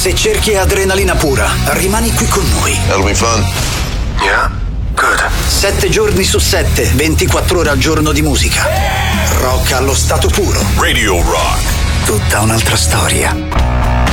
Se cerchi adrenalina pura, rimani qui con noi. That'll be fun. Yeah, good. 7 giorni su 7, 24 ore al giorno di musica. Rock allo stato puro. Radio Rock. Tutta un'altra storia.